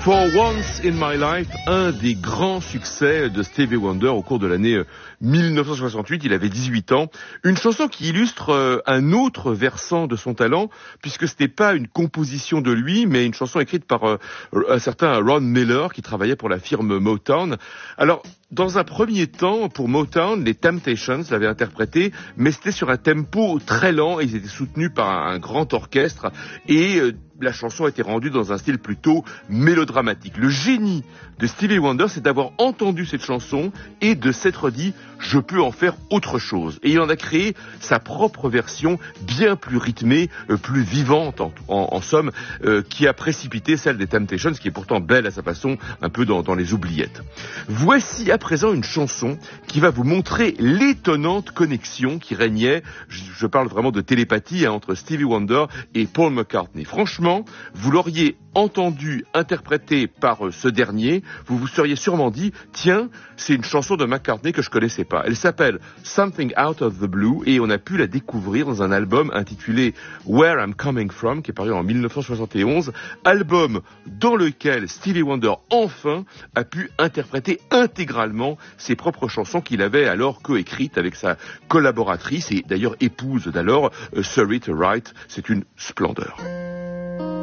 For Once in My Life, un des grands succès de Stevie Wonder au cours de l'année 1968. Il avait 18 ans. Une chanson qui illustre un autre versant de son talent, puisque c'était pas une composition de lui, mais une chanson écrite par un certain Ron Miller, qui travaillait pour la firme Motown. Alors, dans un premier temps, pour Motown, les Temptations l'avaient interprété, mais c'était sur un tempo très lent, et ils étaient soutenus par un grand orchestre, et la chanson a été rendue dans un style plutôt mélodramatique. Le génie de Stevie Wonder, c'est d'avoir entendu cette chanson et de s'être dit « je peux en faire autre chose ». Et il en a créé sa propre version, bien plus rythmée, plus vivante en somme, qui a précipité celle des Temptations, qui est pourtant belle à sa façon, un peu dans les oubliettes. Voici à présent une chanson qui va vous montrer l'étonnante connexion qui régnait, je parle vraiment de télépathie, entre Stevie Wonder et Paul McCartney. Franchement, vous l'auriez entendu interprété par ce dernier, vous vous seriez sûrement dit « Tiens, c'est une chanson de McCartney que je connaissais pas ». Elle s'appelle « Something Out of the Blue » et on a pu la découvrir dans un album intitulé « Where I'm Coming From » qui est paru en 1971, album dans lequel Stevie Wonder enfin a pu interpréter intégralement ses propres chansons qu'il avait alors coécrites avec sa collaboratrice et d'ailleurs épouse d'alors, Sarita Wright. C'est une splendeur.